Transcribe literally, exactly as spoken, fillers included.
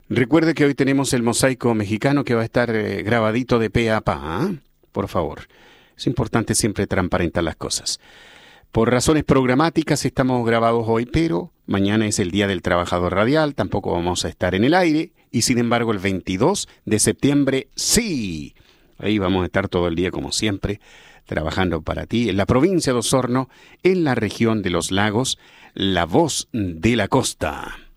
Recuerde que hoy tenemos el mosaico mexicano que va a estar eh, grabadito de pe a pa, ¿eh? Por favor. Es importante siempre transparentar las cosas. Por razones programáticas estamos grabados hoy, pero mañana es el Día del Trabajador Radial, tampoco vamos a estar en el aire, y sin embargo el veintidós de septiembre sí. Ahí vamos a estar todo el día como siempre, trabajando para ti en la provincia de Osorno, en la región de los lagos, la voz de la costa.